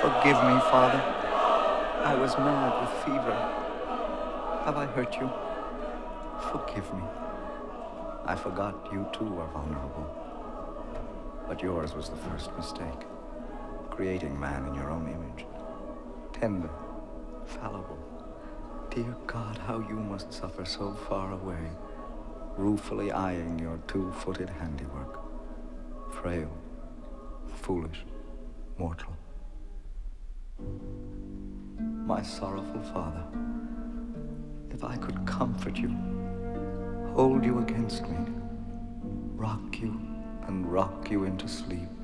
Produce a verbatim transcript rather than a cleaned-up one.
Forgive me, Father. I was mad with fever. Have I hurt you? Forgive me. I forgot you too are vulnerable. But yours was the first mistake. Creating man in your own image. Tender, fallible. Dear God, how you must suffer so far away, ruefully eyeing your two-footed handiwork. Frail, foolish, mortal. My sorrowful Father, if I could comfort you, hold you against me, rock you and rock you into sleep,